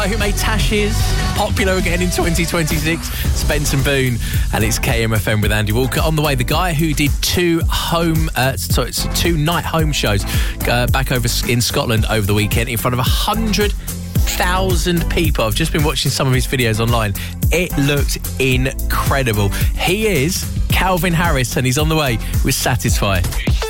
guy who made Tashes popular again in 2026, Spencer Boone, and it's KMFM with Andy Walker. On the way, the guy who did two night home shows back over in Scotland over the weekend in front of 100,000 people. I've just been watching some of his videos online. It looked incredible. He is Calvin Harris, and he's on the way with Satisfy.